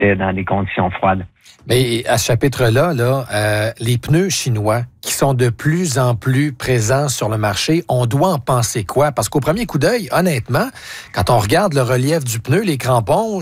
dans des conditions froides. Mais à ce chapitre-là, les pneus chinois qui sont de plus en plus présents sur le marché, on doit en penser quoi? Parce qu'au premier coup d'œil, honnêtement, quand on regarde le relief du pneu, les crampons,